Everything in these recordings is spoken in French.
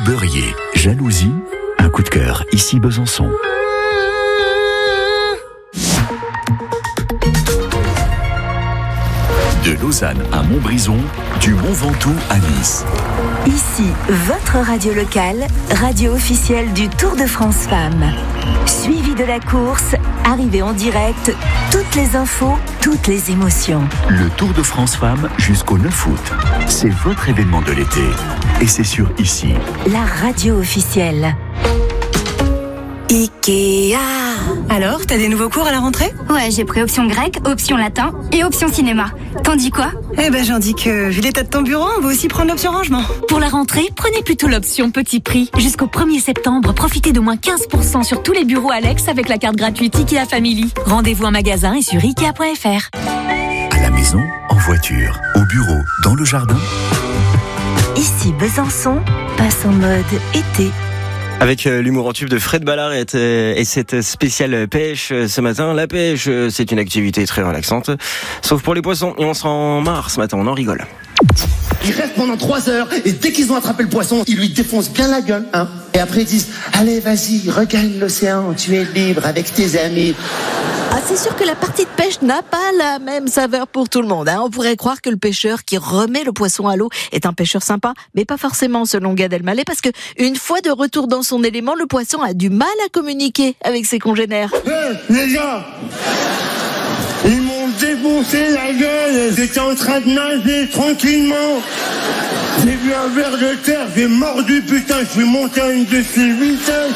beurrier, jalousie, un coup de cœur, ici Besançon. De Lausanne à Montbrison, du Mont Ventoux à Nice. Ici, votre radio locale, radio officielle du Tour de France Femmes. Suivi de la course, arrivée en direct, toutes les infos, toutes les émotions. Le Tour de France Femmes jusqu'au 9 août. C'est votre événement de l'été. Et c'est sur Ici. La radio officielle. Ikea. Alors, t'as des nouveaux cours à la rentrée ? Ouais, j'ai pris option grec, option latin et option cinéma. T'en dis quoi ? Eh ben, j'en dis que, vu l'état de ton bureau, on va aussi prendre l'option rangement. Pour la rentrée, prenez plutôt l'option petit prix. Jusqu'au 1er septembre, profitez de moins 15% sur tous les bureaux Alex avec la carte gratuite Ikea Family. Rendez-vous en magasin et sur Ikea.fr. À la maison, en voiture, au bureau, dans le jardin. Ici Besançon passe en mode été. Avec l'humour en tube de Fred Ballard et cette spéciale pêche ce matin. La pêche, c'est une activité très relaxante, sauf pour les poissons. Et on s'en marre ce matin, on en rigole. Ils restent pendant 3 heures et dès qu'ils ont attrapé le poisson, ils lui défoncent bien la gueule. Et après ils disent « Allez, vas-y, regagne l'océan, tu es libre avec tes amis. » Ah, c'est sûr que la partie de pêche n'a pas la même saveur pour tout le monde. On pourrait croire que le pêcheur qui remet le poisson à l'eau est un pêcheur sympa, mais pas forcément selon Gad Elmaleh, parce que une fois de retour dans son élément, le poisson a du mal à communiquer avec ses congénères. Les gars, ils m'ont défoncé la gueule. J'étais en train de nager tranquillement. J'ai vu un ver de terre, j'ai mordu, putain, je suis monté à une de ces vitesses.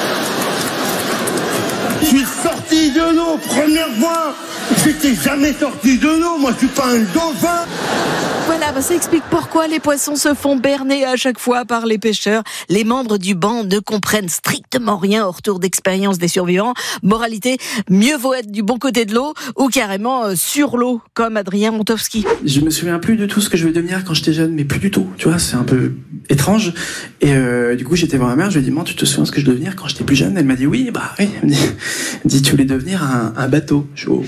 Je suis sorti de l'eau, première fois. J'étais jamais sorti de l'eau, moi je suis pas un dauphin. Voilà, ça explique pourquoi les poissons se font berner à chaque fois par les pêcheurs. Les membres du banc ne comprennent strictement rien au retour d'expérience des survivants. Moralité, mieux vaut être du bon côté de l'eau ou carrément sur l'eau, comme Adrien Montowski. Je me souviens plus de tout ce que je veux devenir quand j'étais jeune, mais plus du tout, tu vois, c'est un peu étrange. Et du coup, j'étais voir ma mère, je lui ai dit, maman, tu te souviens ce que je veux devenir quand j'étais plus jeune? Elle m'a dit, oui, bah oui. Elle me dit, tu voulais devenir un bateau. Je suis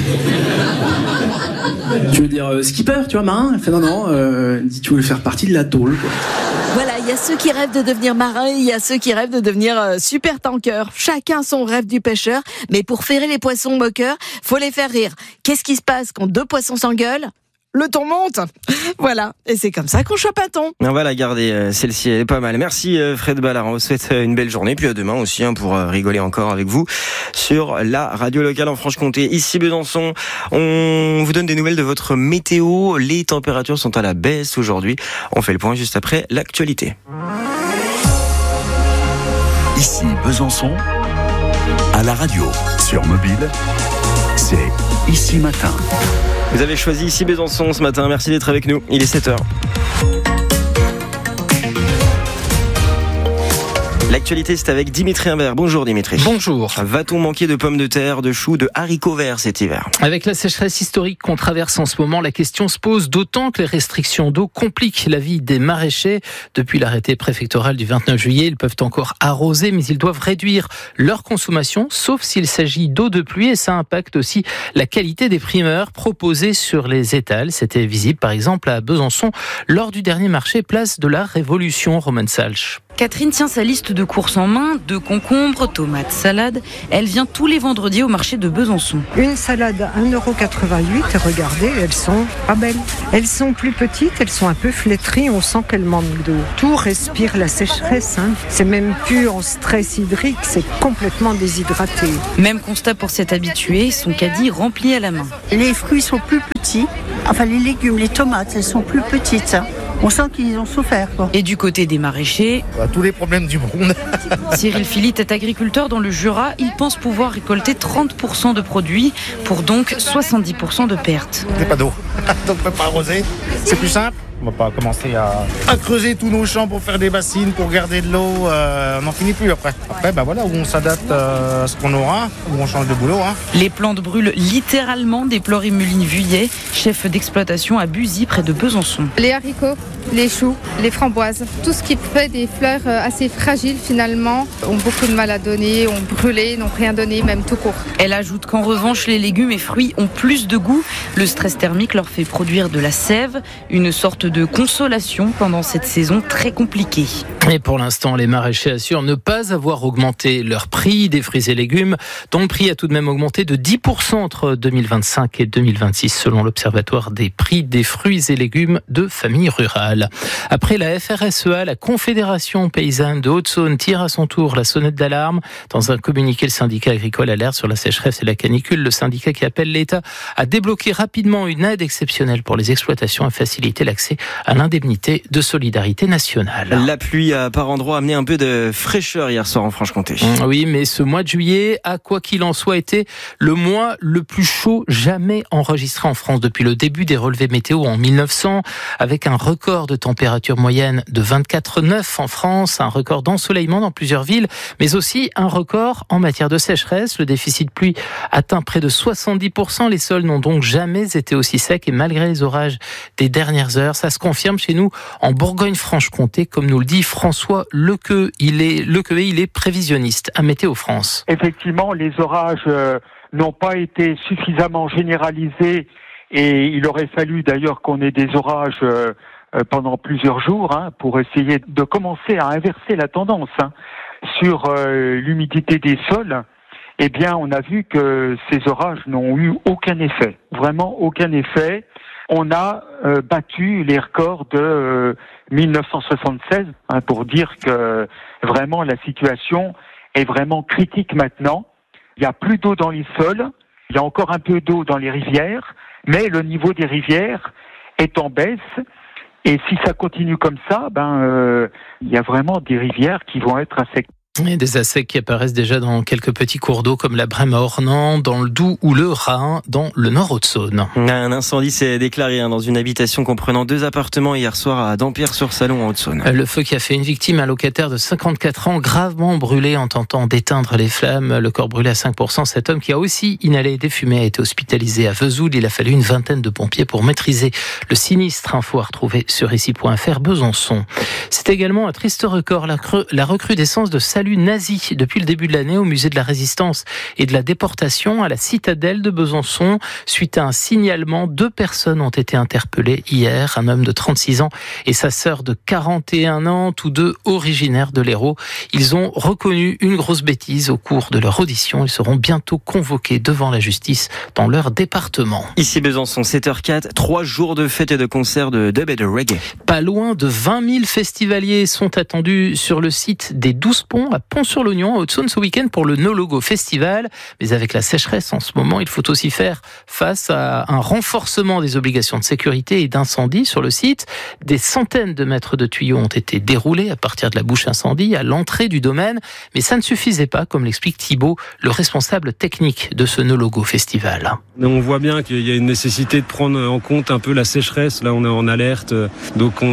tu veux dire skipper, tu vois, marin? Elle fait non, elle dit, tu voulais faire partie de la tôle, quoi. Voilà, il y a ceux qui rêvent de devenir marin, il y a ceux qui rêvent de devenir super tanker. Chacun son rêve du pêcheur, mais pour ferrer les poissons moqueurs, faut les faire rire. Qu'est-ce qui se passe quand 2 poissons s'engueulent? Le thon monte. Voilà, et c'est comme ça qu'on chope un thon. On va la garder, celle-ci, elle est pas mal. Merci Fred Ballard, on vous souhaite une belle journée, puis à demain aussi pour rigoler encore avec vous sur la radio locale en Franche-Comté. Ici Besançon, on vous donne des nouvelles de votre météo. Les températures sont à la baisse aujourd'hui. On fait le point juste après l'actualité. Ici Besançon, à la radio, sur mobile, c'est Ici Matin. Vous avez choisi Ici Besançon ce matin, merci d'être avec nous, il est 7h. L'actualité, c'est avec Dimitri Imbert. Bonjour Dimitri. Bonjour. Va-t-on manquer de pommes de terre, de choux, de haricots verts cet hiver? Avec la sécheresse historique qu'on traverse en ce moment, la question se pose, d'autant que les restrictions d'eau compliquent la vie des maraîchers. Depuis l'arrêté préfectoral du 29 juillet, ils peuvent encore arroser, mais ils doivent réduire leur consommation, sauf s'il s'agit d'eau de pluie, et ça impacte aussi la qualité des primeurs proposés sur les étals. C'était visible par exemple à Besançon lors du dernier marché Place de la Révolution. Romain Salch. Catherine tient sa liste de courses en main, 2 concombres, tomates, salade. Elle vient tous les vendredis au marché de Besançon. Une salade à 1,88 €, et regardez, elles sont pas belles. Elles sont plus petites, elles sont un peu flétries, on sent qu'elles manquent d'eau. Tout respire la sécheresse, C'est même plus en stress hydrique, c'est complètement déshydraté. Même constat pour cet habitué, son caddie rempli à la main. Les fruits sont plus petits, enfin les légumes, les tomates, elles sont plus petites. On sent qu'ils ont souffert, quoi. Et du côté des maraîchers, tous les problèmes du monde. Cyril Philippe est agriculteur dans le Jura. Il pense pouvoir récolter 30% de produits pour donc 70% de pertes. Il n'y a pas d'eau, donc on ne peut pas arroser. C'est plus simple. On va pas commencer à creuser tous nos champs pour faire des bassines, pour garder de l'eau. On n'en finit plus après. Après, voilà, où on s'adapte à ce qu'on aura, où on change de boulot. Les plantes brûlent littéralement, déplore Emeline Vuillet, chef d'exploitation à Buzy, près de Besançon. Les haricots, les choux, les framboises, tout ce qui fait des fleurs assez fragiles finalement, ont beaucoup de mal à donner, ont brûlé, n'ont rien donné, même tout court. Elle ajoute qu'en revanche, les légumes et fruits ont plus de goût. Le stress thermique leur fait produire de la sève, une sorte de consolation pendant cette saison très compliquée. Et pour l'instant, les maraîchers assurent ne pas avoir augmenté leur prix des fruits et légumes, dont le prix a tout de même augmenté de 10% entre 2025 et 2026, selon l'Observatoire des prix des fruits et légumes de familles rurales. Après la FRSEA, la Confédération paysanne de Haute-Saône tire à son tour la sonnette d'alarme. Dans un communiqué, le syndicat agricole alerte sur la sécheresse et la canicule. Le syndicat qui appelle l'État à débloquer rapidement une aide exceptionnelle pour les exploitations et faciliter l'accès à l'indemnité de solidarité nationale. La pluie a par endroits amené un peu de fraîcheur hier soir en Franche-Comté. Oui, mais ce mois de juillet a, quoi qu'il en soit, été le mois le plus chaud jamais enregistré en France depuis le début des relevés météo en 1900, avec un record de température moyenne de 24,9 en France, un record d'ensoleillement dans plusieurs villes, mais aussi un record en matière de sécheresse. Le déficit de pluie atteint près de 70%. Les sols n'ont donc jamais été aussi secs et malgré les orages des dernières heures, ça se confirme chez nous en Bourgogne-Franche-Comté, comme nous le dit François Lequeux. Il est prévisionniste à Météo France. Effectivement, les orages n'ont pas été suffisamment généralisés et il aurait fallu d'ailleurs qu'on ait des orages pendant plusieurs jours pour essayer de commencer à inverser la tendance sur l'humidité des sols. Eh bien, on a vu que ces orages n'ont eu aucun effet, vraiment aucun effet. On a battu les records de 1976 pour dire que vraiment la situation est vraiment critique maintenant. Il n'y a plus d'eau dans les sols, il y a encore un peu d'eau dans les rivières, mais le niveau des rivières est en baisse. Et si ça continue comme ça, il y a vraiment des rivières qui vont être à sec. Et des assecs qui apparaissent déjà dans quelques petits cours d'eau comme la Brème à Ornans, dans le Doubs ou le Rhin, dans le Nord Haute-Saône. Un incendie s'est déclaré dans une habitation comprenant 2 appartements hier soir à Dampierre-sur-Salon en Haute-Saône. Le feu qui a fait une victime, un locataire de 54 ans, gravement brûlé en tentant d'éteindre les flammes. Le corps brûlé à 5%. Cet homme qui a aussi inhalé des fumées a été hospitalisé à Vesoul. Il a fallu une vingtaine de pompiers pour maîtriser le sinistre. Info à retrouver sur ici.fr Besançon. C'est également un triste record, la recrudescence de salut nazi depuis le début de l'année au musée de la Résistance et de la déportation à la citadelle de Besançon. Suite à un signalement, 2 personnes ont été interpellées hier, un homme de 36 ans et sa sœur de 41 ans, tous 2 originaires de l'Hérault. Ils ont reconnu une grosse bêtise au cours de leur audition. Ils seront bientôt convoqués devant la justice dans leur département. Ici Besançon, 7h04, 3 jours de fêtes et de concerts de dub et de reggae. Pas loin de 20 000 festivaliers sont attendus sur le site des 12 ponts à Pont-sur-l'Oignon, à Haute-Saône, ce week-end pour le No Logo Festival. Mais avec la sécheresse en ce moment, il faut aussi faire face à un renforcement des obligations de sécurité et d'incendie sur le site. Des centaines de mètres de tuyaux ont été déroulés à partir de la bouche incendie à l'entrée du domaine. Mais ça ne suffisait pas, comme l'explique Thibaut, le responsable technique de ce No Logo Festival. On voit bien qu'il y a une nécessité de prendre en compte un peu la sécheresse. Là, on est en alerte. Donc,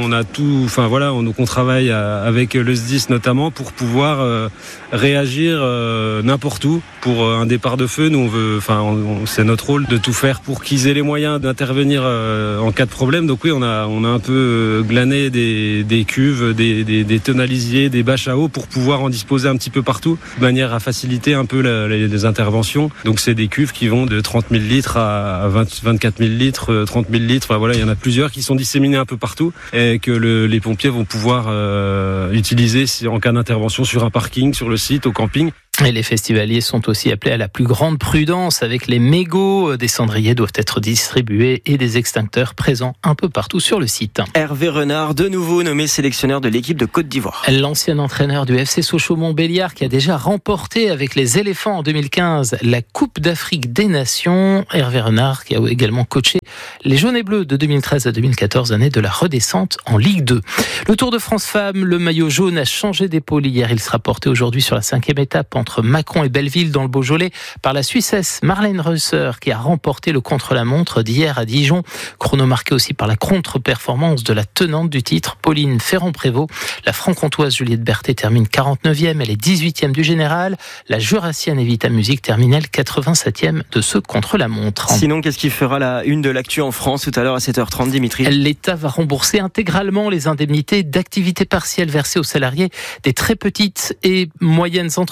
on travaille avec le SDIS notamment pour pouvoir réagir n'importe où pour un départ de feu. Nous, c'est notre rôle de tout faire pour qu'ils aient les moyens d'intervenir en cas de problème. Donc oui, on a un peu glané des cuves, des tonalisiers, des bâches à eau pour pouvoir en disposer un petit peu partout, de manière à faciliter un peu les interventions. Donc c'est des cuves qui vont de 30 000 litres à 24 000 litres, 30 000 litres. Enfin, voilà, il y en a plusieurs qui sont disséminés un peu partout et que les pompiers vont pouvoir utiliser en cas d'intervention sur un parking, sur le site, au camping. Et les festivaliers sont aussi appelés à la plus grande prudence avec les mégots. Des cendriers doivent être distribués et des extincteurs présents un peu partout sur le site. Hervé Renard, de nouveau nommé sélectionneur de l'équipe de Côte d'Ivoire. L'ancien entraîneur du FC Sochaux-Montbéliard qui a déjà remporté avec les éléphants en 2015 la Coupe d'Afrique des Nations. Hervé Renard qui a également coaché les jaunes et bleus de 2013 à 2014, année de la redescente en Ligue 2. Le Tour de France Femmes, le maillot jaune a changé d'épaule hier. Il sera porté aujourd'hui sur la 5e étape entre Mâcon et Belleville dans le Beaujolais par la Suissesse Marlène Reusser qui a remporté le contre-la-montre d'hier à Dijon. Chrono marqué aussi par la contre-performance de la tenante du titre, Pauline Ferrand-Prévot. La franc-comtoise Juliette Berthet termine 49e, elle est 18e du général. La jurassienne Evita Music termine elle 87e de ce contre-la-montre. Sinon, qu'est-ce qui fera la une de l'actu en France tout à l'heure à 7h30, Dimitri? L'État va rembourser intégralement les indemnités d'activité partielle versées aux salariés des très petites et moyennes entreprises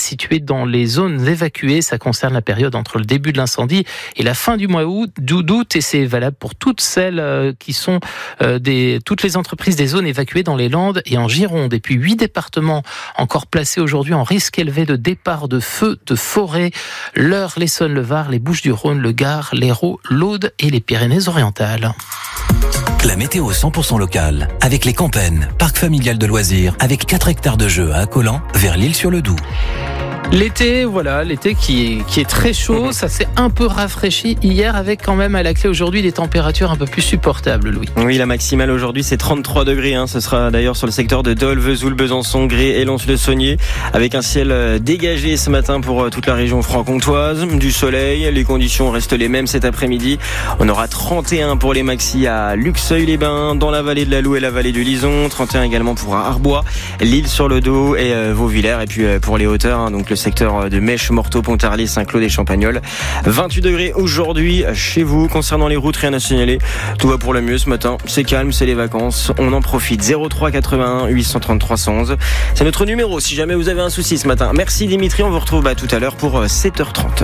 situés dans les zones évacuées. Ça concerne la période entre le début de l'incendie et la fin du mois d'août, et c'est valable pour toutes celles qui sont toutes les entreprises des zones évacuées dans les Landes et en Gironde. Et puis 8 départements encore placés aujourd'hui en risque élevé de départ de feux de forêt: l'Eure, l'Essonne, le Var, les Bouches-du-Rhône, le Gard, l'Hérault, l'Aude et les Pyrénées-Orientales. La météo 100% locale avec les Campennes, parc familial de loisirs avec 4 hectares de jeux à Accolant vers l'Île-sur-le-Doubs. L'été, voilà, l'été qui est très chaud, ça s'est un peu rafraîchi hier avec quand même à la clé aujourd'hui des températures un peu plus supportables, Louis. Oui, la maximale aujourd'hui c'est 33 degrés, ce sera d'ailleurs sur le secteur de Dole, Vesoul, Besançon, Gré et Lons-le-Saunier, avec un ciel dégagé ce matin pour toute la région franc-comtoise, du soleil, les conditions restent les mêmes cet après-midi. On aura 31 pour les maxis à Luxeuil-les-Bains, dans la vallée de la Loue et la vallée du Lison, 31 également pour Arbois, l'Île-sur-le-Doubs et Vauvillers, et puis pour les hauteurs, donc le secteur de Mèche, Morteau, Pontarlier, Saint-Claude et Champagnols. 28 degrés aujourd'hui chez vous. Concernant les routes, rien à signaler. Tout va pour le mieux ce matin. C'est calme, c'est les vacances. On en profite. 03 81 833 111. C'est notre numéro si jamais vous avez un souci ce matin. Merci Dimitri. On vous retrouve tout à l'heure pour 7h30.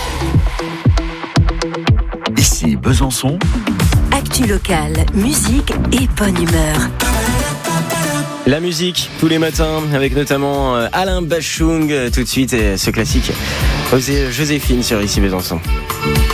Ici Besançon. Actu locale, musique et bonne humeur. La musique, tous les matins, avec notamment Alain Bachung, tout de suite, et ce classique, Joséphine sur Ici Besançon.